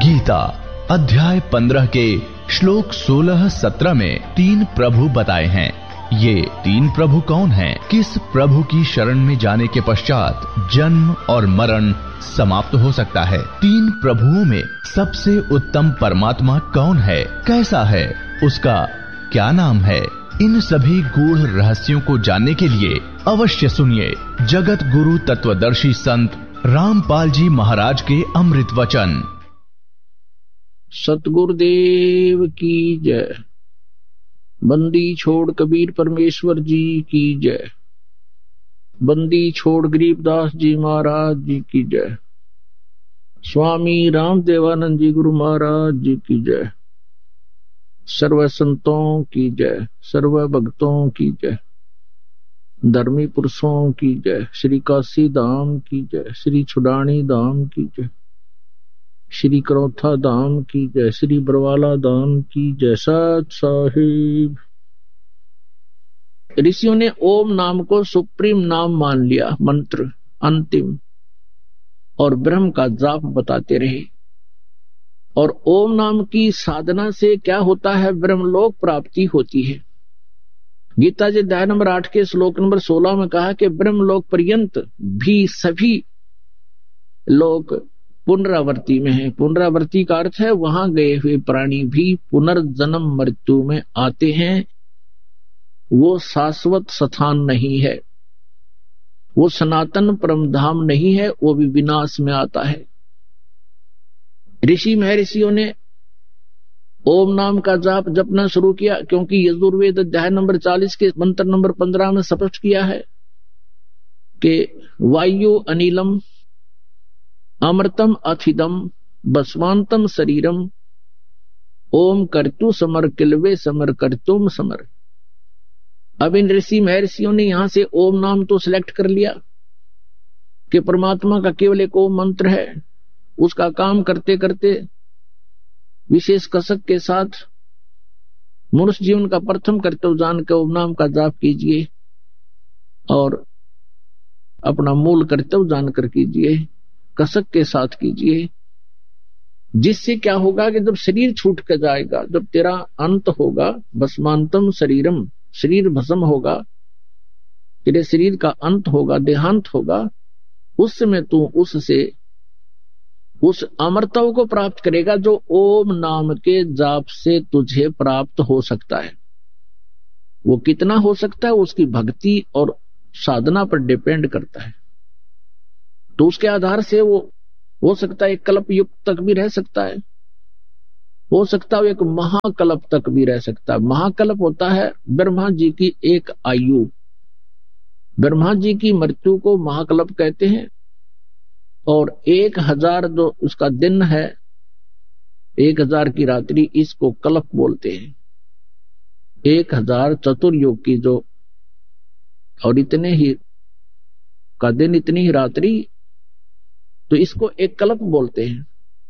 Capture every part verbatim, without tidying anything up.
गीता अध्याय पंद्रह के श्लोक सोलह सत्रह में तीन प्रभु बताए हैं। ये तीन प्रभु कौन हैं? किस प्रभु की शरण में जाने के पश्चात जन्म और मरण समाप्त हो सकता है? तीन प्रभुओं में सबसे उत्तम परमात्मा कौन है? कैसा है? उसका क्या नाम है? इन सभी गूढ़ रहस्यों को जानने के लिए अवश्य सुनिए जगत गुरु तत्वदर्शी संत रामपाल जी महाराज के अमृत वचन। सतगुरुदेव की जय। बंदी छोड़ कबीर परमेश्वर जी की जय। बंदी छोड़ गरीबदास जी महाराज जी की जय। स्वामी रामदेवानंद जी गुरु महाराज जी की जय। सर्व संतों की जय, सर्व भक्तों की जय, धर्मी पुरुषों की जय। श्री काशी धाम की जय, श्री छुडानी धाम की जय, श्री करौथा धाम की जय, श्री बरवाला धाम की जय। सत साहिब। ऋषियों ने ओम नाम को सुप्रीम नाम मान लिया, मंत्र अंतिम, और ब्रह्म का जाप बताते रहे। और ओम नाम की साधना से क्या होता है? ब्रह्मलोक प्राप्ति होती है। गीता जी अध्याय नंबर आठ के श्लोक नंबर सोलह में कहा कि ब्रह्मलोक पर्यंत भी सभी लोग पुनरावृत्ति में है। पुनरावृत्ति का अर्थ है वहां गए हुए प्राणी भी पुनर्जन्म मृत्यु में आते हैं। वो शाश्वत स्थान नहीं है, वो सनातन परमधाम नहीं है, वो भी विनाश में आता है। ऋषि महर्षियों ने ओम नाम का जाप जपना शुरू किया, क्योंकि यजुर्वेद अध्याय नंबर चालीस के मंत्र नंबर पंद्रह में स्पष्ट किया है कि वायु अनिलम अमृतम अथिदम बसवांतम शरीरम ओम कर्तु समर किलवे समर कर्तुम समर। अब इन ऋषि महर्षियों ने यहां से ओम नाम तो सिलेक्ट कर लिया कि परमात्मा का केवल एक ओम मंत्र है। उसका काम करते करते विशेष कसक के साथ मनुष्य जीवन का प्रथम कर्तव्य जान के ओम नाम का जाप कीजिए और अपना मूल कर्तव्य जानकर कीजिए, कसक के साथ कीजिए। जिससे क्या होगा कि जब शरीर छूट कर जाएगा, जब तेरा अंत होगा, भस्मांतम शरीरम, शरीर भस्म होगा, तेरे शरीर का अंत होगा, देहांत होगा, उस समय तू उससे उस अमरत्व को प्राप्त करेगा जो ओम नाम के जाप से तुझे प्राप्त हो सकता है। वो कितना हो सकता है उसकी भक्ति और साधना पर डिपेंड करता है। तो उसके आधार से वो हो सकता है एक कल्प युग तक भी रह सकता है, हो सकता है एक महाकल्प तक भी रह सकता है। महाकल्प होता है ब्रह्मा जी की एक आयु। ब्रह्मा जी की मृत्यु को महाकल्प कहते हैं। और एक हजार जो उसका दिन है, एक हजार की रात्रि, इसको कल्प बोलते हैं। एक हजार चतुर्युग की जो और इतने ही का दिन, इतनी ही रात्रि, तो इसको एक कल्प बोलते हैं।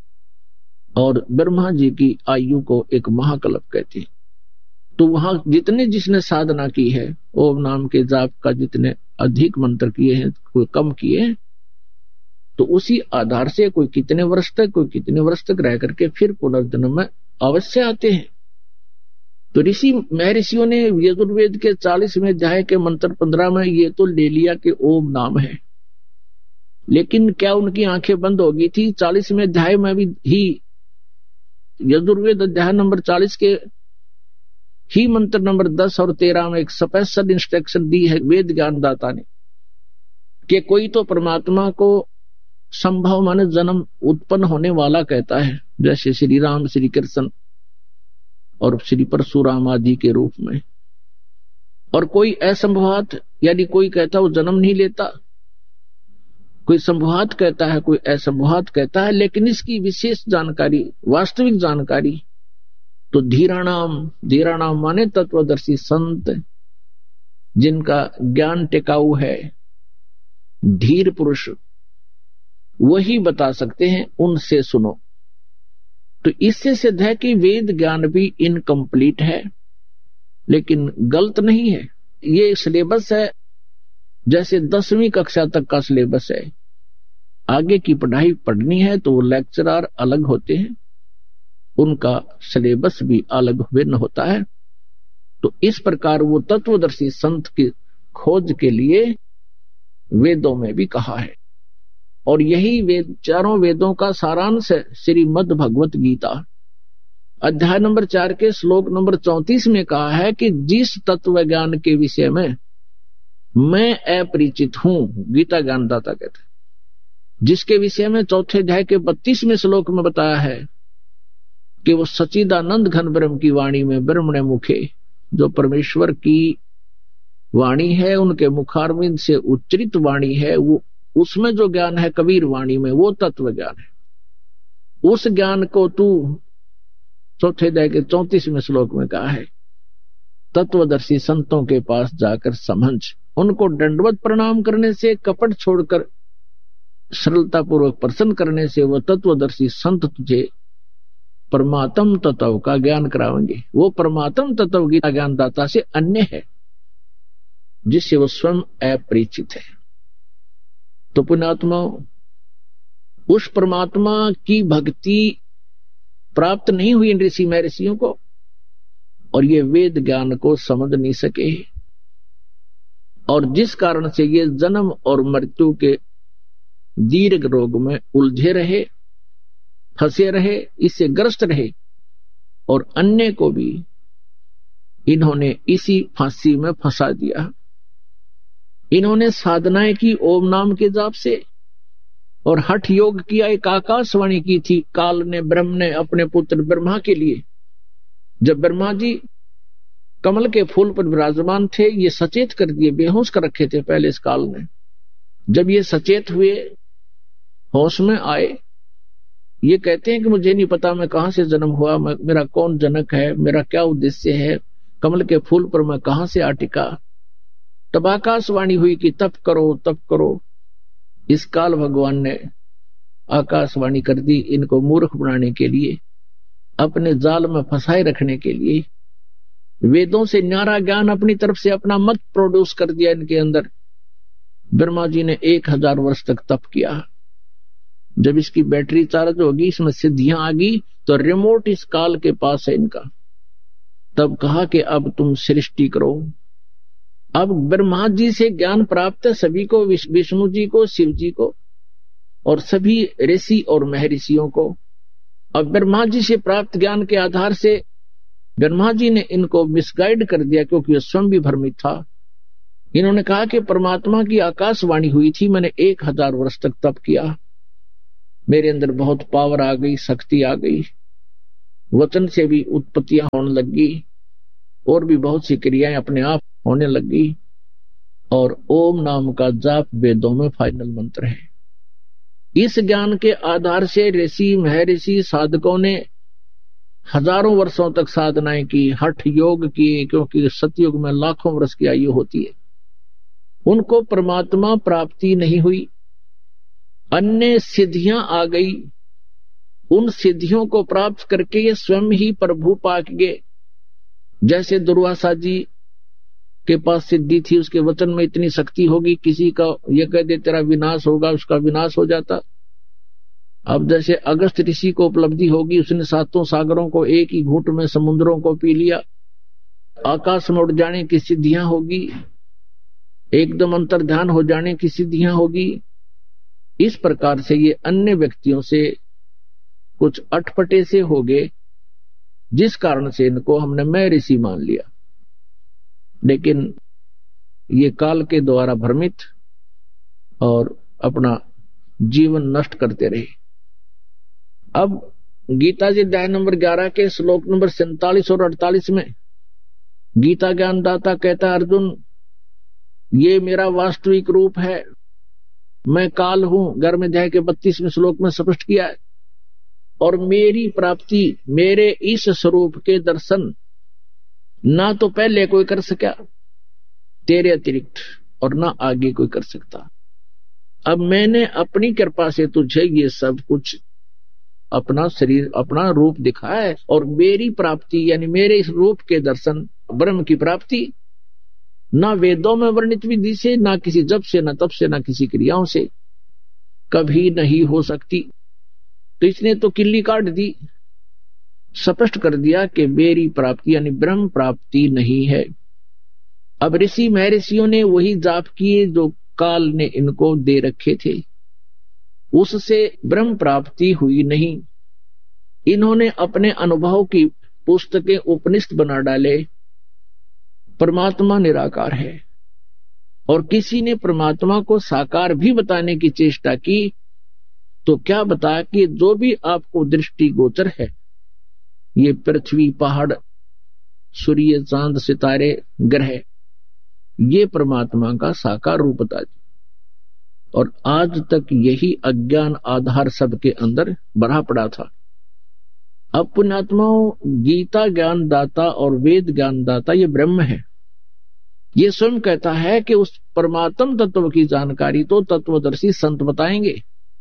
और ब्रह्मा जी की आयु को एक महाकल्प कहते हैं। तो वहां जितने जिसने साधना की है ओम नाम के जाप का, जितने अधिक मंत्र किए हैं, कोई कम किए, तो उसी आधार से कोई कितने वर्ष तक, कोई कितने वर्ष तक रह करके फिर पुनर्जन्म में अवश्य आते हैं। तो ऋषि महर्षियों ने यजुर्वेद के चालीसवें अध्याय के मंत्र पंद्रह में ये तो ले लिया कि ओम नाम है, लेकिन क्या उनकी आंखें बंद हो गई थी? चालीसवें अध्याय में भी ही यजुर्वेद अध्याय नंबर चालीस के ही मंत्र नंबर दस और तेरह में एक स्पेशल इंस्ट्रक्शन दी है वेद ज्ञानदाता ने कि कोई तो परमात्मा को संभव माने जन्म उत्पन्न होने वाला कहता है, जैसे श्री राम, श्री कृष्ण और श्री परशुराम आदि के रूप में। और कोई असंभवात, यानी कोई कहता वो जन्म नहीं लेता, कोई संभवात कहता है, कोई असंभवात कहता है। लेकिन इसकी विशेष जानकारी, वास्तविक जानकारी तो धीराणाम, धीराणाम माने तत्वदर्शी संत, जिनका ज्ञान टिकाऊ है, धीर पुरुष, वही बता सकते हैं, उनसे सुनो। तो इससे सिद्ध है कि वेद ज्ञान भी इनकम्प्लीट है, लेकिन गलत नहीं है। ये सिलेबस है जैसे दसवीं कक्षा तक का सिलेबस है। आगे की पढ़ाई पढ़नी है तो वो लेक्चरर अलग होते हैं, उनका सिलेबस भी अलग भिन्न होता है। तो इस प्रकार वो तत्वदर्शी संत की खोज के लिए वेदों में भी कहा है, और यही वेद चारों वेदों का सारांश है श्रीमद् भगवत गीता। अध्याय नंबर चार के श्लोक नंबर चौंतीस में कहा है कि जिस तत्व ज्ञान के विषय में मैं अपरिचित हूं, गीता ज्ञानदाता कहते हैं, जिसके विषय में चौथे अध्याय के बत्तीसवें श्लोक में बताया है कि वो सच्चिदानंद घन ब्रह्म की वाणी में ब्रह्मणे मुखे, जो परमेश्वर की वाणी है, उनके मुखारविंद से उच्चरित वाणी है, वो उसमें जो ज्ञान है कबीर वाणी में, वो तत्व ज्ञान है। उस ज्ञान को तू चौथे अध्याय के चौंतीसवें श्लोक में कहा है तत्वदर्शी संतों के पास जाकर समझ, उनको दंडवत प्रणाम करने से, कपट छोड़कर सरलता पूर्वक प्रसन्न करने से वह तत्वदर्शी संत तुझे परमात्म तत्व का ज्ञान करावेंगे। वो परमात्म तत्व गीता ज्ञानदाता से अन्य है, जिससे वो स्वयं अपरिचित है। तो पुण्यात्मा, उस परमात्मा की भक्ति प्राप्त नहीं हुई इन ऋषि महर्षियों को, और ये वेद ज्ञान को समझ नहीं सके, और जिस कारण से ये जन्म और मृत्यु के दीर्घ रोग में उलझे रहे, फंसे रहे, इससे ग्रस्त रहे, और अन्य को भी इन्होंने इसी फांसी में फंसा दिया। इन्होंने साधनाएं की ओम नाम के जाप से, और हठ योग किया। एक आकाशवाणी की थी काल ने, ब्रह्म ने अपने पुत्र ब्रह्मा के लिए, जब ब्रह्मा जी कमल के फूल पर विराजमान थे, ये सचेत कर दिए, बेहोश कर रखे थे पहले इस काल ने। जब ये सचेत हुए, होश में आए, ये कहते हैं कि मुझे नहीं पता मैं कहां से जन्म हुआ, मेरा कौन जनक है, मेरा क्या उद्देश्य है, कमल के फूल पर मैं कहां से आ टिका। तब आकाशवाणी हुई कि तप करो, तप करो। इस काल भगवान ने आकाशवाणी कर दी, इनको मूर्ख बनाने के लिए, अपने जाल में फंसाए रखने के लिए। वेदों से न्यारा ज्ञान अपनी तरफ से अपना मत प्रोड्यूस कर दिया इनके अंदर। ब्रह्मा जी ने एक हजार वर्ष तक तप किया। जब इसकी बैटरी चार्ज होगी, इसमें सिद्धियां आ गई, तो रिमोट इस काल के पास है इनका। तब कहा कि अब तुम सृष्टि करो। अब ब्रह्मा जी से ज्ञान प्राप्त है सभी को, विष्णु जी को, शिव जी को, और सभी ऋषि और महर्षियों को। अब ब्रह्मा जी से प्राप्त ज्ञान के आधार से ब्रह्मा जी ने इनको मिसगाइड कर दिया, क्योंकि वह स्वयं भी भ्रमित था। इन्होंने कहा कि परमात्मा की आकाशवाणी हुई थी, मैंने एक हजार वर्ष तक तप किया, मेरे अंदर बहुत पावर आ गई, शक्ति आ गई, वचन से भी उत्पत्तियां होने लगी, और भी बहुत सी क्रियाएं अपने आप होने लगी। और ओम नाम का जाप वेदों में फाइनल मंत्र है। इस ज्ञान के आधार से ऋषि महर्षि साधकों ने हजारों वर्षों तक साधनाएं की, हठ योग किए, क्योंकि सतयुग में लाखों वर्ष की आयु होती है। उनको परमात्मा प्राप्ति नहीं हुई, अन्य सिद्धियां आ गई। उन सिद्धियों को प्राप्त करके ये स्वयं ही प्रभु पाक गए। जैसे दुर्वासा जी के पास सिद्धि थी, उसके वचन में इतनी शक्ति होगी, किसी का ये कह दे तेरा विनाश होगा, उसका विनाश हो जाता। अब जैसे अगस्त ऋषि को उपलब्धि होगी, उसने सातों सागरों को एक ही घूंट में समुद्रों को पी लिया। आकाश में उड़ जाने की सिद्धियां होगी, एकदम अंतर ध्यान हो जाने की सिद्धियां होगी। इस प्रकार से ये अन्य व्यक्तियों से कुछ अटपटे से हो गए, जिस कारण से इनको हमने मैं ऋषि मान लिया। लेकिन ये काल के द्वारा भ्रमित और अपना जीवन नष्ट करते रहे। अब गीता जी अध्याय नंबर ग्यारह के श्लोक नंबर सैंतालीस और अड़तालीस में गीता ज्ञानदाता कहता है, अर्जुन ये मेरा वास्तविक रूप है, मैं काल हूं। ग्यारहवें अध्याय के बत्तीसवें श्लोक में स्पष्ट किया है। और मेरी प्राप्ति, मेरे इस स्वरूप के दर्शन ना तो पहले कोई कर सका तेरे अतिरिक्त, और ना आगे कोई कर सकता। अब मैंने अपनी कृपा से तुझे ये सब कुछ अपना शरीर, अपना रूप दिखाया है, और मेरी प्राप्ति यानी मेरे इस रूप के दर्शन, ब्रह्म की प्राप्ति ना वेदों में वर्णित विधि से, ना किसी जप से, ना तप से, ना किसी क्रियाओं से कभी नहीं हो सकती। तो इसने तो किल्ली काट दी स्पष्ट कर दिया कि मेरी प्राप्ति यानी ब्रह्म प्राप्ति नहीं है। अब ऋषि महर्षियों ने वही जाप किए जो काल ने इनको दे रखे थे, उससे ब्रह्म प्राप्ति हुई नहीं। इन्होंने अपने अनुभव की पुस्तकें उपनिषद बना डाले। परमात्मा निराकार है, और किसी ने परमात्मा को साकार भी बताने की चेष्टा की तो क्या बताया कि जो भी आपको दृष्टि गोचर है, ये पृथ्वी, पहाड़, सूर्य, चांद, सितारे, ग्रह, ये परमात्मा का साकार रूप बता दी। और आज तक यही अज्ञान आधार सबके अंदर भरा पड़ा था। अब पुण्यात्माओं, गीता ज्ञान दाता और वेद ज्ञान दाता ये ब्रह्म है। ये स्वयं कहता है कि उस परमात्म तत्व की जानकारी तो तत्वदर्शी संत बताएंगे।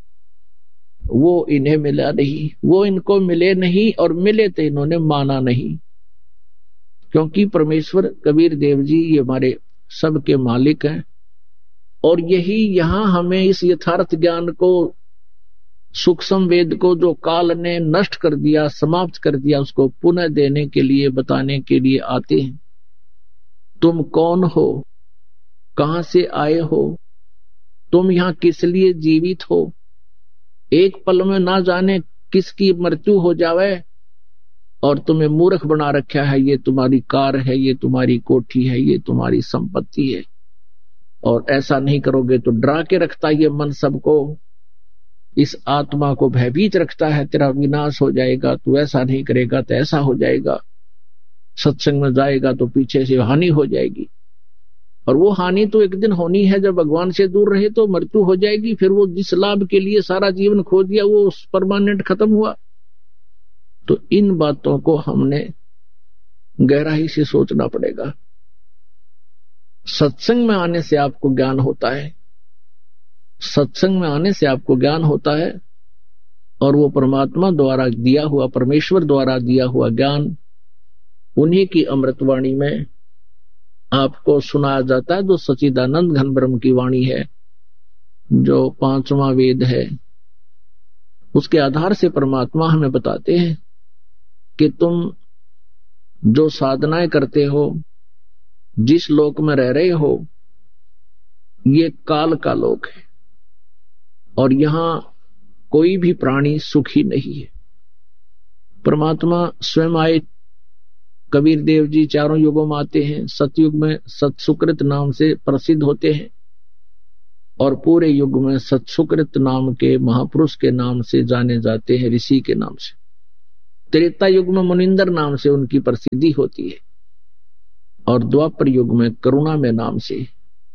वो इन्हें मिला नहीं, वो इनको मिले नहीं, और मिले तो इन्होंने माना नहीं। क्योंकि परमेश्वर कबीर देव जी ये हमारे सबके मालिक हैं, और यही यहां हमें इस यथार्थ ज्ञान को, सूक्ष्म वेद को जो काल ने नष्ट कर दिया, समाप्त कर दिया, उसको पुनः देने के लिए, बताने के लिए आते हैं। तुम कौन हो, कहां से आए हो, तुम यहां किस लिए जीवित हो, एक पल में ना जाने किसकी मृत्यु हो जावे और तुम्हें मूर्ख बना रखा है। ये तुम्हारी कार है, ये तुम्हारी कोठी है, ये तुम्हारी संपत्ति है, और ऐसा नहीं करोगे तो डरा के रखता है ये मन सबको, इस आत्मा को भयभीत रखता है, तेरा विनाश हो जाएगा, तू ऐसा नहीं करेगा तो ऐसा हो जाएगा, सत्संग में जाएगा तो पीछे से हानि हो जाएगी। और वो हानि तो एक दिन होनी है, जब भगवान से दूर रहे तो मृत्यु हो जाएगी। फिर वो जिस लाभ के लिए सारा जीवन खो दिया वो परमानेंट खत्म हुआ। तो इन बातों को हमने गहराई से सोचना पड़ेगा। सत्संग में आने से आपको ज्ञान होता है, सत्संग में आने से आपको ज्ञान होता है, और वो परमात्मा द्वारा दिया हुआ, परमेश्वर द्वारा दिया हुआ ज्ञान उन्हीं की अमृतवाणी में आपको सुनाया जाता है, जो सच्चिदानंद घन ब्रह्म की वाणी है, जो पांचवा वेद है। उसके आधार से परमात्मा हमें बताते हैं कि तुम जो साधनाएं करते हो, जिस लोक में रह रहे हो, ये काल का लोक है, और यहां कोई भी प्राणी सुखी नहीं है। परमात्मा स्वयं आए, कबीर देव जी चारों युगों में आते हैं। सतयुग में सत्सुकृत नाम से प्रसिद्ध होते हैं, और पूरे युग में सत्सुकृत नाम के महापुरुष के नाम से जाने जाते हैं, ऋषि के नाम से। त्रेता युग में मुनिंदर नाम से उनकी प्रसिद्धि होती है, और द्वापर युग में करुणा में नाम से,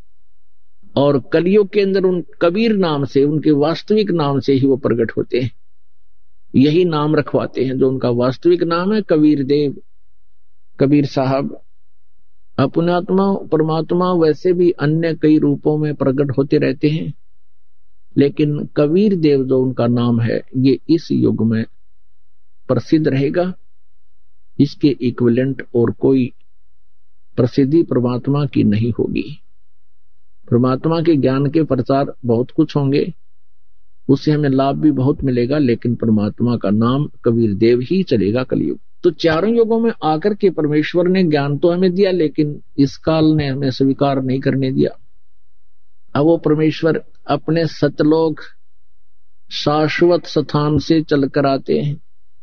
और कलयुग के अंदर उन कबीर नाम से, उनके वास्तविक नाम से ही वो प्रकट होते हैं। यही नाम रखवाते हैं, जो उनका वास्तविक नाम है कबीर देव, कबीर साहब। अपनात्मा परमात्मा वैसे भी अन्य कई रूपों में प्रकट होते रहते हैं, लेकिन कबीर देव जो उनका नाम है, ये इस युग में प्रसिद्ध रहेगा। इसके इक्विवेलेंट और कोई प्रसिद्धि परमात्मा की नहीं होगी। परमात्मा के ज्ञान के प्रचार बहुत कुछ होंगे, उससे हमें लाभ भी बहुत मिलेगा, लेकिन परमात्मा का नाम कबीर देव ही चलेगा कलयुग। तो चारों युगों में आकर के परमेश्वर ने ज्ञान तो हमें दिया, लेकिन इस काल ने हमें स्वीकार नहीं करने दिया। अब वो परमेश्वर अपने सतलोक शाश्वत स्थान से चलकर आते हैं,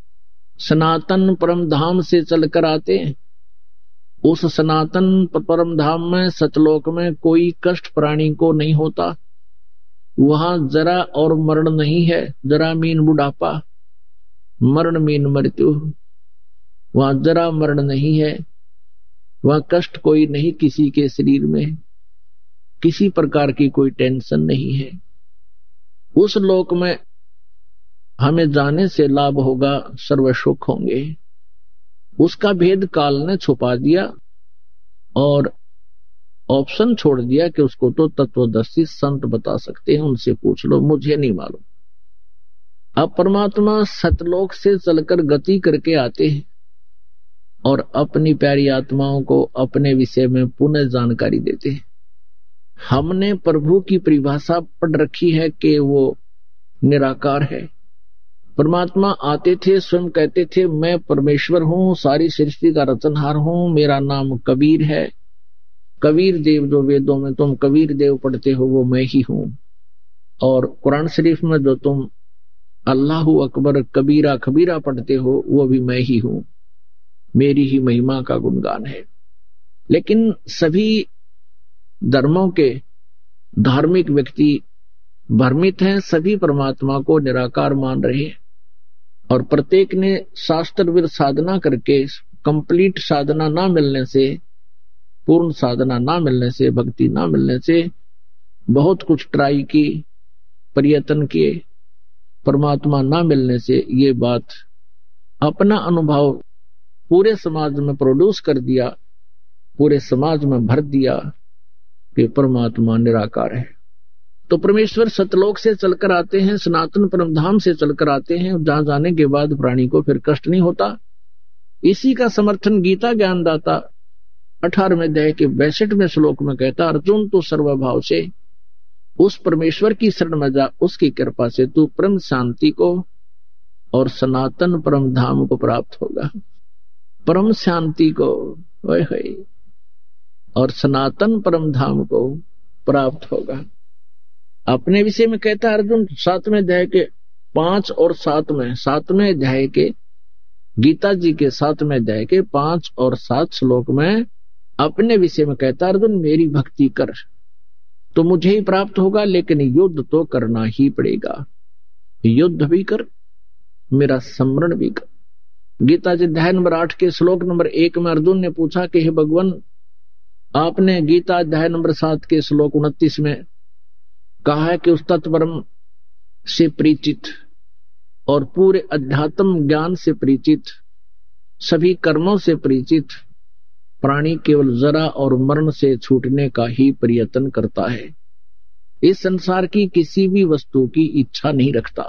सनातन परम धाम से चलकर आते हैं। उस सनातन परम धाम में, सतलोक में कोई कष्ट प्राणी को नहीं होता। वहां जरा और मरण नहीं है, जरा मीन बुढ़ापा, मरण मीन मृत्यु। वहां जरा मरण नहीं है, वहां कष्ट कोई नहीं किसी के शरीर में, किसी प्रकार की कोई टेंशन नहीं है। उस लोक में हमें जाने से लाभ होगा, सर्व सुख होंगे। उसका भेद काल ने छुपा दिया और ऑप्शन छोड़ दिया कि उसको तो तत्वदर्शी संत बता सकते हैं, उनसे पूछ लो, मुझे नहीं मालूम। अब परमात्मा सतलोक से चलकर गति करके आते हैं और अपनी प्यारी आत्माओं को अपने विषय में पुनः जानकारी देते हैं। हमने प्रभु की परिभाषा पढ़ रखी है कि वो निराकार है, परमात्मा आते थे, स्वयं कहते थे मैं परमेश्वर हूं, सारी सृष्टि का रचनहार हूं, मेरा नाम कबीर है। कबीर देव जो वेदों में तुम कबीर देव पढ़ते हो वो मैं ही हूं, और कुरान शरीफ में जो तुम अल्लाहु अकबर कबीरा खबीरा पढ़ते हो वो भी मैं ही हूं, मेरी ही महिमा का गुणगान है। लेकिन सभी धर्मों के धार्मिक व्यक्ति भ्रमित हैं, सभी परमात्मा को निराकार मान रहे हैं, और प्रत्येक ने शास्त्रविद साधना करके कंप्लीट साधना ना मिलने से, पूर्ण साधना ना मिलने से, भक्ति ना मिलने से बहुत कुछ ट्राई की, प्रयत्न किए, परमात्मा ना मिलने से ये बात अपना अनुभव पूरे समाज में प्रोड्यूस कर दिया, पूरे समाज में भर दिया कि परमात्मा निराकार है। तो परमेश्वर सतलोक से चलकर आते हैं, सनातन परमधाम से चलकर आते हैं, जहां जाने के बाद प्राणी को फिर कष्ट नहीं होता। इसी का समर्थन गीता ज्ञानदाता अठारहवें अध्याय के बैसठवें श्लोक में कहता, अर्जुन तू सर्वभाव से उस परमेश्वर की शरण में जा, उसकी कृपा से तू परम शांति को और सनातन परम धाम को प्राप्त होगा। परम शांति को ओए होए और सनातन परम धाम को प्राप्त होगा। अपने विषय में कहता अर्जुन सातवें अध्याय के पांच और सातवें सातवें अध्याय के गीता जी के सातवें अध्याय के पांच और सात श्लोक में अपने विषय में कहता अर्जुन मेरी भक्ति कर तो मुझे ही प्राप्त होगा, लेकिन युद्ध तो करना ही पड़ेगा। युद्ध भी कर, मेरा स्मरण भी कर। गीता जी अध्याय नंबर आठ के श्लोक नंबर एक में अर्जुन ने पूछा कि हे भगवान, आपने गीता अध्याय नंबर सात के श्लोक उनतीस में कहा है कि उस तत्परम से परिचित और पूरे अध्यात्म ज्ञान से परिचित, सभी कर्मों से परिचित प्राणी केवल जरा और मरण से छूटने का ही प्रयत्न करता है, इस संसार की किसी भी वस्तु की इच्छा नहीं रखता।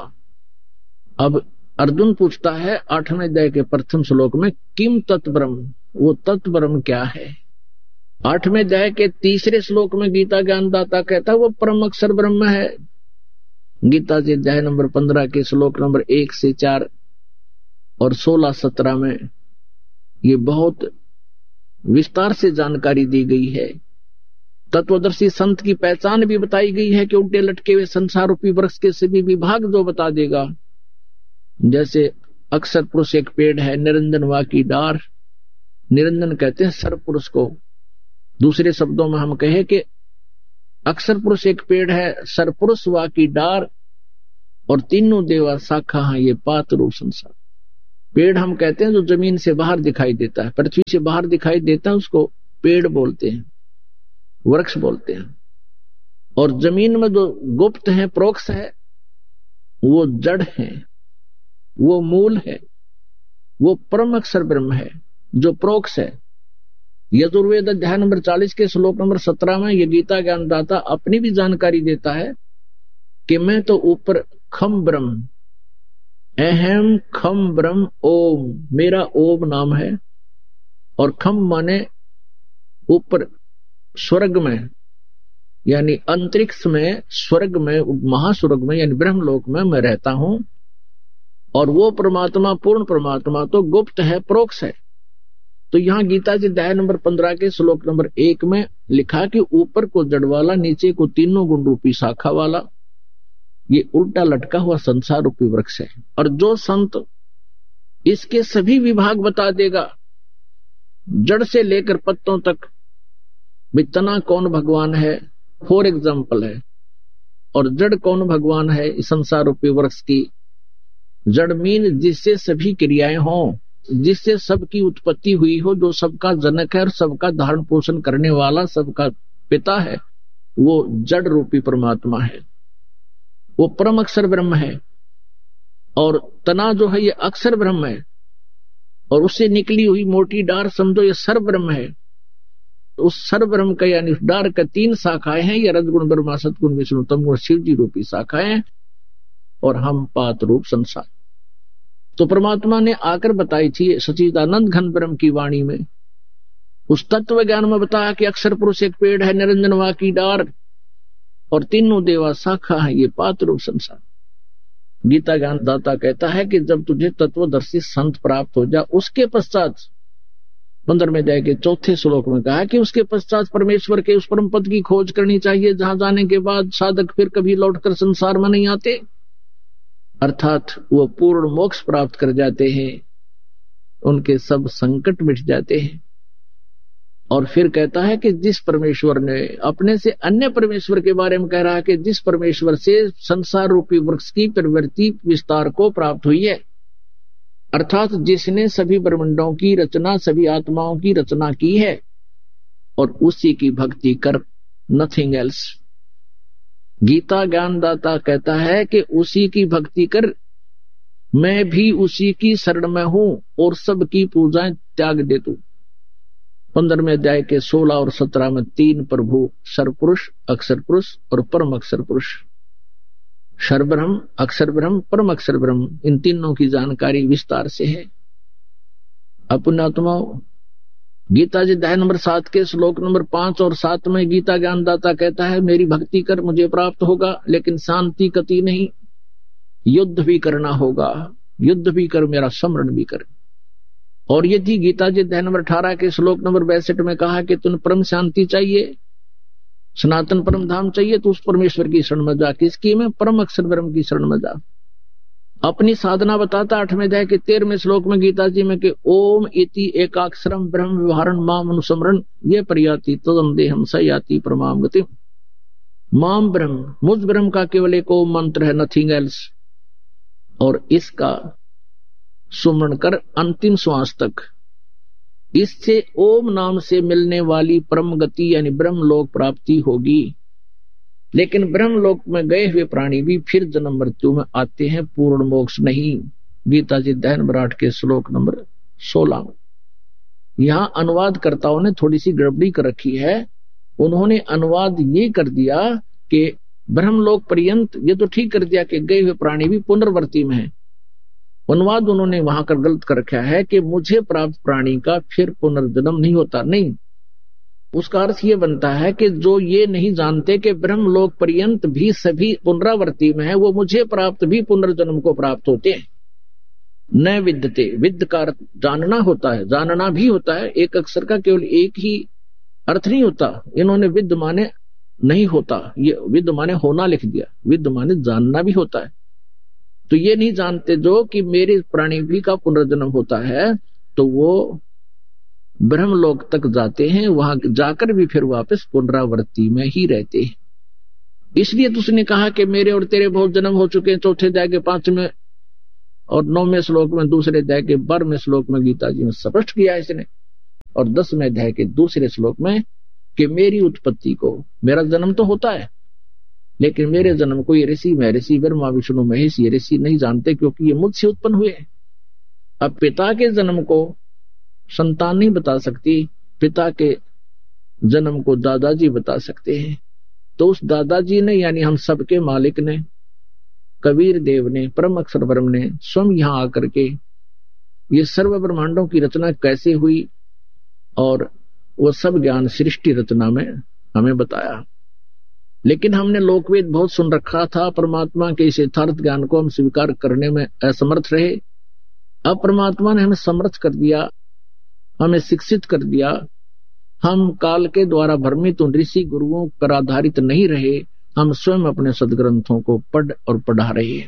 अब अर्जुन पूछता है आठवें अध्याय के प्रथम श्लोक में किम तत्ब्रह्म, वो तत्ब्रह्म क्या है। आठवें अध्याय के तीसरे श्लोक में गीता ज्ञानदाता कहता है वो परम अक्षर ब्रह्म है। गीता जी अध्याय नंबर पंद्रह के श्लोक नंबर एक से चार और सोलह सत्रह में ये बहुत विस्तार से जानकारी दी गई है। तत्वदर्शी संत की पहचान भी बताई गई है कि उल्टे लटके हुए संसार रूपी वृक्ष के सभी विभाग जो बता देगा। जैसे अक्षर पुरुष एक पेड़ है, निरंजन वा की डार, निरंजन कहते हैं सर्व पुरुष को। दूसरे शब्दों में हम कहें कि अक्षर पुरुष एक पेड़ है, सरपुरुष वा की डार और तीनों देवा शाखा हैं ये पात रूप संसार। पेड़ हम कहते हैं जो जमीन से बाहर दिखाई देता है, पृथ्वी से बाहर दिखाई देता है, उसको पेड़ बोलते हैं, वृक्ष बोलते हैं। और जमीन में जो गुप्त है, प्रोक्ष है, वो जड़ है, वो मूल है, वो परम अक्षर ब्रह्म है जो प्रोक्ष है। यजुर्वेद अध्याय नंबर चालीस के श्लोक नंबर सत्रह में ये गीता ज्ञानदाता अपनी भी जानकारी देता है कि मैं तो ऊपर खम ब्रह्म, अहम खम ब्रह्म ओम, मेरा ओम नाम है। और खम माने ऊपर स्वर्ग में यानी अंतरिक्ष में, स्वर्ग में, महास्वर्ग में यानी ब्रह्मलोक में मैं रहता हूं। और वो परमात्मा, पूर्ण परमात्मा तो गुप्त है, प्रोक्ष है। तो यहां गीता जी अध्याय नंबर पंद्रह के श्लोक नंबर एक में लिखा कि ऊपर को जड़ वाला, नीचे को तीनों गुण रूपी शाखा वाला, ये उल्टा लटका हुआ संसार रूपी वृक्ष है। और जो संत इसके सभी विभाग बता देगा, जड़ से लेकर पत्तों तक, भी तना कौन भगवान है फॉर एग्जाम्पल है, और जड़ कौन भगवान है इस संसार रूपी वृक्ष की। जड़ मीन जिससे सभी क्रियाएं हों, जिससे सबकी उत्पत्ति हुई हो, जो सबका जनक है और सबका धारण पोषण करने वाला, सबका पिता है, वो जड़ रूपी परमात्मा है, वो परम अक्षर ब्रह्म है। और तना जो है ये अक्षर ब्रह्म है, और उससे निकली हुई मोटी डार समझो ये सर्व ब्रह्म है। तो उस सर्व ब्रह्म का यानी उस डार का तीन शाखाएं हैं, ये रजगुण ब्रह्मा, सतगुण विष्णु, तमगुण शिव जी रूपी शाखाएं, और हम पात रूप संसार। तो परमात्मा ने आकर बताई थी सच्चिदानंद घन ब्रह्म की वाणी में, उस तत्व ज्ञान में बताया कि अक्षर पुरुष एक पेड़ है, निरंजन वा की डार और तीनों देवा शाखा है, ये पात रूप संसार। गीता ज्ञान दाता कहता है कि जब तुझे तत्वदर्शी संत प्राप्त हो जाए, उसके पश्चात पंद्रहवें अध्याय के चौथे श्लोक में कहा कि उसके पश्चात परमेश्वर के उस परम पद की खोज करनी चाहिए, जहां जाने के बाद साधक फिर कभी लौटकर संसार में नहीं आते, अर्थात वो पूर्ण मोक्ष प्राप्त कर जाते हैं, उनके सब संकट मिट जाते हैं। और फिर कहता है कि जिस परमेश्वर ने अपने से अन्य परमेश्वर के बारे में कह रहा है कि जिस परमेश्वर से संसार रूपी वृक्ष की प्रवृत्ति विस्तार को प्राप्त हुई है, अर्थात जिसने सभी ब्रह्मांडों की रचना, सभी आत्माओं की रचना की है, और उसी की भक्ति कर, नथिंग एल्स। गीता ज्ञानदाता कहता है कि उसी की भक्ति कर, मैं भी उसी की शरण में हूं और सबकी पूजाएं त्याग दे तू। पंद्रहवें अध्याय के सोलह और सत्रह में तीन प्रभु, सर्वपुरुष, अक्षर पुरुष और परम अक्षर पुरुष, सर्वब्रह्म, अक्षर ब्रह्म, परम अक्षर ब्रह्म, इन तीनों की जानकारी विस्तार से है। पुण्यात्माओं, गीता जी अध्याय नंबर सात के श्लोक नंबर पांच और सात में गीता ज्ञानदाता कहता है, मेरी भक्ति कर मुझे प्राप्त होगा, लेकिन शांति कति नहीं, युद्ध भी करना होगा, युद्ध भी कर, मेरा स्मरण भी कर। और यदि गीता जी अध्याय नंबर अठारह के श्लोक नंबर बैसठ में कहा कि तुम परम शांति चाहिए, सनातन परम धाम चाहिए, तो उस परमेश्वर की शरण में जा। किसकी में? परम अक्षर ब्रह्म की शरण में जा। अपनी साधना बताता आठवें अध्याय के तेरहवें श्लोक में गीता जी में कि ओम इति एकाक्षरम ब्रह्म व्यवहारन माम अनुसमरण ये प्रयाति तदम देहम स याति परमाम गति। माम ब्रह्म, मुझ ब्रह्म का केवल एक ओम मंत्र है, नथिंग एल्स, और इसका सुमरण कर अंतिम श्वास तक। इससे ओम नाम से मिलने वाली परम गति यानी ब्रह्मलोक प्राप्ति होगी। लेकिन ब्रह्मलोक में गए हुए प्राणी भी फिर जन्म मृत्यु में आते हैं, पूर्ण मोक्ष नहीं। गीता जी अध्याय नंबर आठ के श्लोक नंबर सोलह में। यहां अनुवादकर्ताओं ने थोड़ी सी गड़बड़ी कर रखी है। उन्होंने अनुवाद ये कर दिया कि ब्रह्मलोक पर्यंत, ये तो ठीक कर दिया कि गए हुए प्राणी भी पुनर्वर्ती में है। अनुवाद उन्होंने वहां कर गलत कर रखा है कि मुझे प्राप्त प्राणी का फिर पुनर्जन्म नहीं होता। नहीं, उसका अर्थ ये बनता है कि जो ये नहीं जानते कि ब्रह्मलोक पर्यंत भी सभी पुनरावर्ती में है, वो मुझे प्राप्त भी पुनर्जन्म को प्राप्त होते हैं। न विद्यते, विद्य का अर्थ जानना होता है, जानना भी होता है। एक अक्षर का केवल एक ही अर्थ नहीं होता। इन्होंने विद्य माने नहीं होता, ये विद्य माने होना लिख दिया। विद्य माने जानना भी होता है। तो ये नहीं जानते जो कि मेरे प्राणी भी का पुनर्जन्म होता है, तो वो ब्रह्मलोक तक जाते हैं, वहां जाकर भी फिर वापस पुनरावृत्ति में ही रहते हैं। इसलिए तो उसने कहा कि मेरे और तेरे बहुत जन्म हो चुके हैं, चौथे अध्याय के पांचवें और नौवें श्लोक में, दूसरे अध्याय के बारहवें श्लोक में गीता जी में स्पष्ट किया है इसने, और दसवें अध्याय के दूसरे श्लोक में कि मेरी उत्पत्ति को, मेरा जन्म तो होता है, लेकिन मेरे जन्म को ये ऋषि, मैं ऋषि, ब्रह्मा विष्णु महेश ये ऋषि नहीं जानते, क्योंकि ये मुझसे उत्पन्न हुए। अब पिता के जन्म को संतान नहीं बता सकती, पिता के जन्म को दादाजी बता सकते हैं। तो उस दादाजी ने, यानी हम सबके मालिक ने, कबीर देव ने, परम अक्षर ब्रह्म ने स्वयं यहां आकर के ये सर्व ब्रह्मांडों की रचना कैसे हुई और वो सब ज्ञान सृष्टि रचना में हमें बताया। लेकिन हमने लोकवेद बहुत सुन रखा था, परमात्मा के इस यथार्थ ज्ञान को हम स्वीकार करने में असमर्थ रहे। अब परमात्मा ने हमें समर्थ कर दिया, हमें शिक्षित कर दिया। हम काल के द्वारा भ्रमित उन ऋषि गुरुओं पर आधारित नहीं रहे, हम स्वयं अपने सदग्रंथों को पढ़ और पढ़ा रहे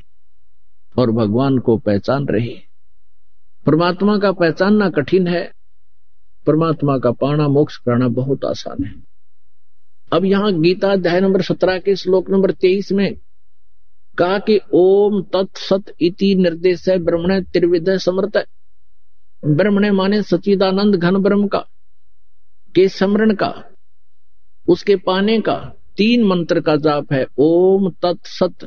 और भगवान को पहचान रहे। परमात्मा का पहचानना कठिन है, परमात्मा का पाना, मोक्ष करना बहुत आसान है। अब यहां गीता अध्याय नंबर सत्रह के श्लोक नंबर तेईस में कहा कि ओम तत्सत इति निर्देश है ब्रह्मणे त्रिविध समर्थ। ब्रह्मणे माने सच्चिदानंद घन ब्रह्म का, के स्मरण का, उसके पाने का तीन मंत्र का जाप है, ओम तत्सत।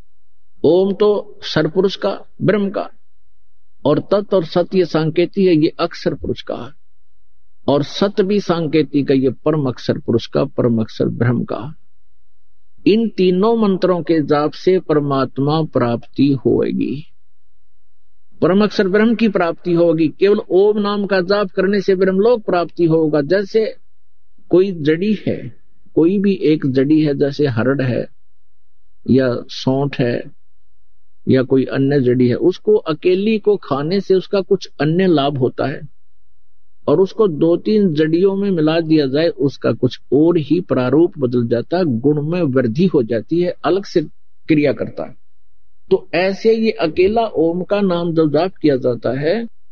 ओम तो सरपुरुष का, ब्रह्म का, और तत् और सत ये सांकेती है, ये अक्षर पुरुष का है, और सत भी सांकेती का, ये परम अक्षर पुरुष का, परम अक्षर ब्रह्म का। इन तीनों मंत्रों के जाप से परमात्मा प्राप्ति होगी, परम अक्षर ब्रह्म की प्राप्ति होगी। केवल ओम नाम का जाप करने से ब्रह्मलोक प्राप्ति होगा। जैसे कोई जड़ी है, कोई भी एक जड़ी है, जैसे हरड़ है या सौंठ है या कोई अन्य जड़ी है, उसको अकेली को खाने से उसका कुछ अन्य लाभ होता है, और उसको दो तीन जड़ियों में मिला दिया जाए उसका कुछ और ही प्रारूप बदल जाता है, गुण में वृद्धि हो जाती है, अलग से क्रिया करता है। तो ऐसे ये अकेला ओम का नाम जब जाप किया जाता है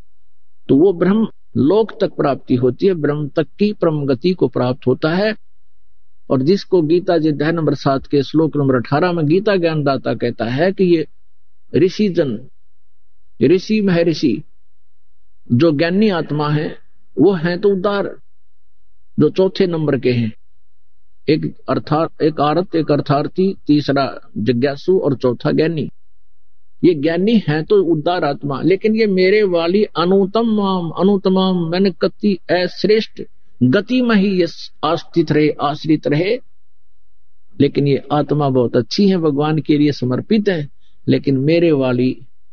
तो वो ब्रह्म लोक तक प्राप्ति होती है, ब्रह्म तक की परम गति को प्राप्त होता है। और जिसको गीता जी अध्याय नंबर सात के श्लोक नंबर अठारह में गीता ज्ञानदाता कहता है कि ये ऋषि जन, ऋषि महर्षि जो ज्ञानी आत्मा है वो है तो उदार, जो चौथे नंबर के हैं, एक अर्थात एक आरत, एक अर्थार्थी, तीसरा जिज्ञासु और चौथा ज्ञानी। ये ज्ञानी है तो उदार आत्मा, लेकिन ये मेरे वाली अनुतम अनुतमाम मैंने कति श्रेष्ठ गति में ही ये आस्थित रहे, आश्रित रहे। लेकिन ये आत्मा बहुत अच्छी है, भगवान के लिए समर्पित है, लेकिन मेरे वाली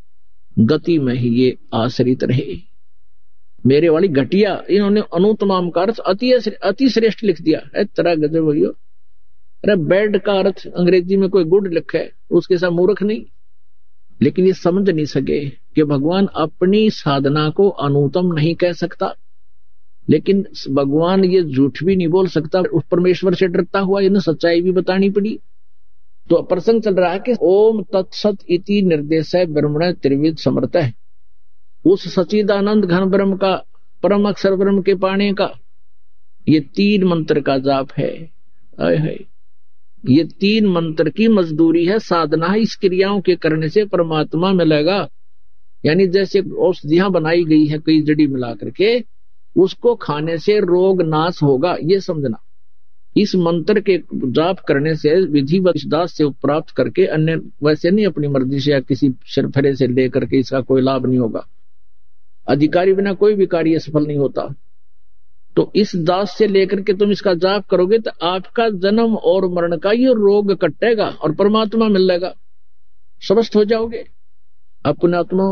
गति में ही ये आश्रित रहे। मेरे वाली घटिया, इन्होंने अनुतमाम का अर्थ अति अति श्रेष्ठ लिख दिया है, तरह गजब भैया। अरे बैड का अर्थ अंग्रेजी में कोई गुड लिखा है, उसके साथ मूर्ख नहीं। लेकिन ये समझ नहीं सके कि भगवान अपनी साधना को अनुतम नहीं कह सकता, लेकिन भगवान ये झूठ भी नहीं बोल सकता, उस परमेश्वर से डरता हुआ इन्हें सच्चाई भी बतानी पड़ी। तो प्रसंग चल रहा है कि ओम तत्सत इति निर्देश ब्रह्मण त्रिविध समर्थ है, उस सच्चिदानंद घन ब्रह्म का, परम अक्षर ब्रह्म के पाने का ये तीन मंत्र का जाप है। आए है ये तीन मंत्र की मजदूरी है, साधना है। इस क्रियाओं के करने से परमात्मा मिलेगा। यानी जैसे औषधियां बनाई गई है कई जड़ी मिला करके, उसको खाने से रोग नाश होगा, ये समझना। इस मंत्र के जाप करने से विधिवत दास से प्राप्त करके, अन्य वैसे नहीं अपनी मर्जी से या किसी सिरफरे से लेकर के इसका कोई लाभ नहीं होगा। अधिकारी बिना कोई भी कार्य सफल नहीं होता। तो इस दास से लेकर के तुम इसका जाप करोगे तो आपका जन्म और मरण का ये रोग कटेगा और परमात्मा मिल जाएगा, स्वस्थ हो जाओगे। अपने आत्मा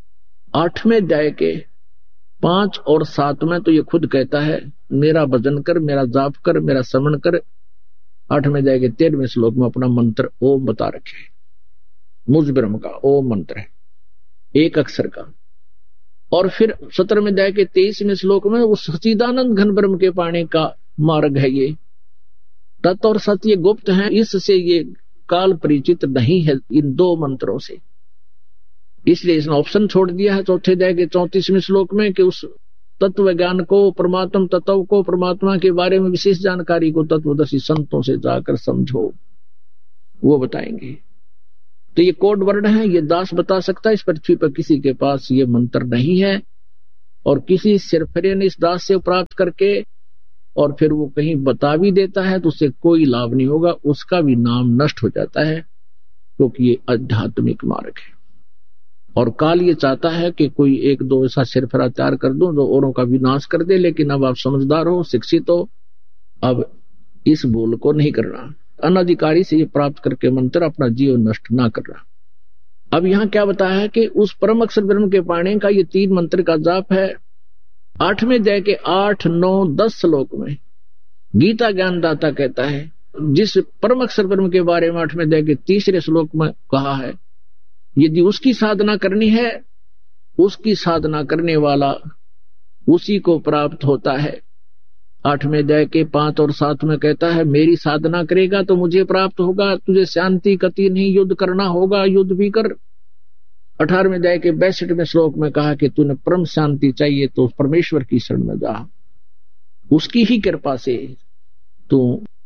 आठवें अध्याय के पांच और सात में तो ये खुद कहता है, मेरा भजन कर, मेरा जाप कर, मेरा श्रवण कर। आठवें अध्याय के तेरहवें श्लोक में अपना मंत्र ओम बता रखे, मुझ ब्रह्म का ओम मंत्र है, एक अक्षर का। और फिर सत्रहवें अध्याय के तेईसवें श्लोक में उस सच्चिदानंद घन ब्रह्म के पाने का मार्ग है। ये तत् और सत्य गुप्त है, इससे ये काल परिचित नहीं है इन दो मंत्रों से, इसलिए इसने ऑप्शन छोड़ दिया है चौथे अध्याय के चौंतीसवें श्लोक में कि उस तत्व ज्ञान को, परमात्म तत्व को, परमात्मा के बारे में विशेष जानकारी को तत्वदर्शी संतों से जाकर समझो, वो बताएंगे। तो ये कोड वर्ड है, ये दास बता सकता है। इस पृथ्वी पर किसी के पास ये मंत्र नहीं है, और किसी सिरफरे ने इस दास से प्राप्त करके और फिर वो कहीं बता भी देता है तो उससे कोई लाभ नहीं होगा, उसका भी नाम नष्ट हो जाता है, क्योंकि ये आध्यात्मिक मार्ग है। और काल ये चाहता है कि कोई एक दो ऐसा सिरफरा तैयार कर दो जो औरों का विनाश कर दे, लेकिन अब आप समझदार हो, शिक्षित हो, अब इस भूल को नहीं करना। अनधिकारी से ये प्राप्त करके मंत्र अपना जीवन नष्ट ना करना। अब यहाँ क्या बताया है कि उस परम अक्षर ब्रह्म के पाने का ये तीन मंत्र का जाप है। आठवें अध्याय के आठ नौ दस श्लोक में गीता ज्ञानदाता कहता है, जिस परम अक्षर ब्रह्म के बारे में आठवें अध्याय के तीसरे श्लोक में कहा है, यदि उसकी साधना करनी है, उसकी साधना करने वाला उसी को प्राप्त होता है। आठवें अध्याय के पांच और सात में कहता है, मेरी साधना करेगा तो मुझे प्राप्त होगा, तुझे शांति कति नहीं, युद्ध करना होगा, युद्ध भी कर। अठारहवें अध्याय के बैसठवें श्लोक में कहा कि तूने परम शांति चाहिए तो परमेश्वर की शरण में जा, उसकी ही कृपा से तू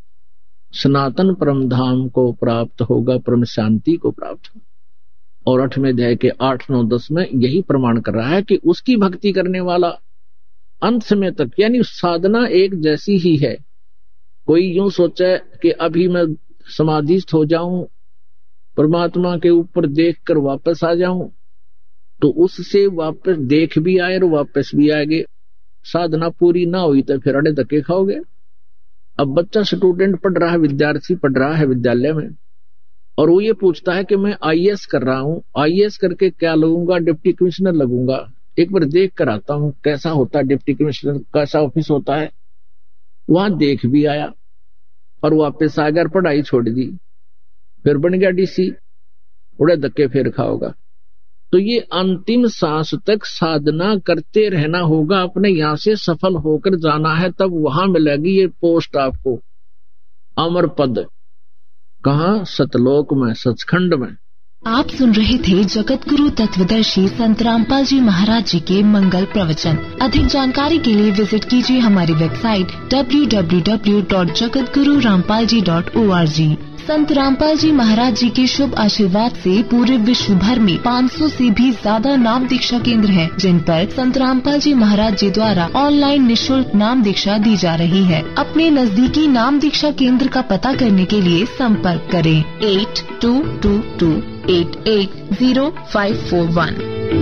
सनातन परम धाम को प्राप्त होगा, परम शांति को प्राप्त होगा। और आठवें अध्याय के आठ नौ दस में यही प्रमाण कर रहा है कि उसकी भक्ति करने वाला अंत समय तक, यानी साधना एक जैसी ही है। कोई यूं सोचे कि अभी मैं समाधिस्थ हो जाऊं, परमात्मा के ऊपर देखकर वापस आ जाऊं, तो उससे वापस देख भी आए और वापस भी आएंगे। साधना पूरी ना हुई तो फिर अड़े धक्के खाओगे। अब बच्चा स्टूडेंट पढ़ रहा है, विद्यार्थी पढ़ रहा है विद्यालय में, और वो ये पूछता है कि मैं आई ए एस कर रहा हूं, आई ए एस करके क्या लगूंगा, डिप्टी कमिश्नर लगूंगा, एक बार देख कर आता हूं कैसा होता है डिप्टी कमिश्नर, कैसा ऑफिस होता है। वहां देख भी आया और वापस आ गया, पढ़ाई छोड़ दी, फिर बन गया डी सी। उड़े धक्के फेर खाओगा। तो ये अंतिम सांस तक साधना करते रहना होगा, अपने यहां से सफल होकर जाना है, तब वहां मिलेगी ये पोस्ट आपको, अमर पद। कहां? सतलोक में, सचखंड में। आप सुन रहे थे जगत गुरु तत्वदर्शी संत रामपाल जी महाराज जी के मंगल प्रवचन। अधिक जानकारी के लिए विजिट कीजिए हमारी website W W W dot Jagat Guru Rampal ji dot O R G. संत रामपाल जी महाराज जी के शुभ आशीर्वाद से पूरे विश्व भर में पाँच सौ से भी ज्यादा नाम दीक्षा केंद्र हैं, जिन पर संत रामपाल जी महाराज जी द्वारा ऑनलाइन निशुल्क नाम दीक्षा दी जा रही है। अपने नजदीकी नाम दीक्षा केंद्र का पता करने के लिए संपर्क करें eight to to to eight eight zero five four one.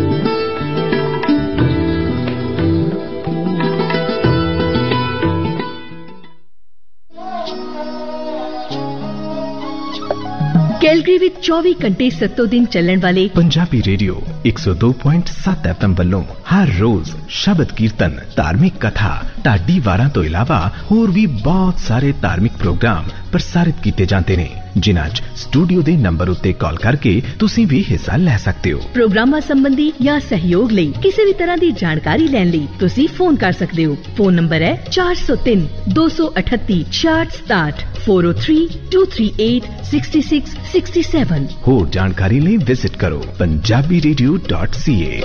Calgary विच चौबीस घंटे सत्तों दिन चलने वाले पंजाबी रेडियो एक सौ दो पॉइंट सात एफ एम ਵੱਲੋਂ हर रोज शब्द कीर्तन, धार्मिक कथा, ਢਾਡੀ ਵਾਰਾਂ ਤੋਂ ਇਲਾਵਾ ਹੋਰ ਵੀ ਬਹੁਤ ਸਾਰੇ ਧਾਰਮਿਕ ਪ੍ਰੋਗਰਾਮ ਪ੍ਰਸਾਰਿਤ ਕੀਤੇ ਜਾਂਦੇ ਨੇ, ਜਿਨ੍ਹਾਂ 'ਚ ਸਟੂਡੀਓ ਦੇ ਨੰਬਰ ਉੱਤੇ ਕਾਲ ਕਰਕੇ ਤੁਸੀਂ ਵੀ ਹਿੱਸਾ ਲੈ ਸਕਦੇ ਹੋ। ਪ੍ਰੋਗਰਾਮਾਂ ਸੰਬੰਧੀ ਜਾਂ ਸਹਿਯੋਗ ਲਈ ਕਿਸੇ ਵੀ ਤਰ੍ਹਾਂ ਦੀ ਜਾਣਕਾਰੀ ਲੈਣ ਲਈ ਤੁਸੀਂ ਫੋਨ ਕਰ ਸਕਦੇ ਹੋ। ਫੋਨ ਨੰਬਰ ਹੈ ਚਾਰ ਸੌ ਤਿੰਨ ਦੋ ਸੌ ਅਠੱਤੀ ਛਿਆਹਠ ਸਤਾਹਠ ਚਾਰ ਜ਼ੀਰੋ ਤਿੰਨ ਦੋ ਤਿੰਨ ਅੱਠ ਛੇ ਛੇ ਛੇ ਸੱਤ। ਹੋਰ ਜਾਣਕਾਰੀ ਲਈ ਵਿਜ਼ਿਟ ਕਰੋ ਪੰਜਾਬੀ ਰੇਡੀਓ ਡਾਟ ਸੀ ਏ।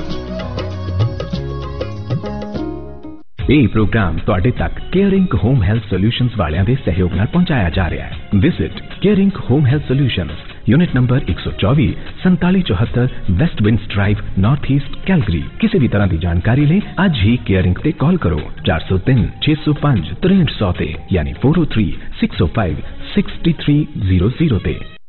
ਇਹ ਪ੍ਰੋਗਰਾਮ ਤੁਹਾਡੇ ਤੱਕ ਕੇਅਰਿੰਗ ਹੋਮ ਹੈਲਥ ਸੋਲਿਊਸ਼ਨਜ਼ ਵਾਲਿਆਂ ਦੇ ਸਹਿਯੋਗ ਨਾਲ ਪਹੁੰਚਾਇਆ ਜਾ ਰਿਹਾ ਹੈ। Visit caring home health solutions, unit number एक सौ चौबीस संताली चौहत्तर waste winds drive, north east, Calgary. किसी भी तरह की जानकारी ले अज ही केयरिंग ते कॉल करो चार सौ तीन छे सौ पांच तिरसठ सौ ते, यानी फोर ओ थ्री सिक्स ओ five sixty three zero zero ते।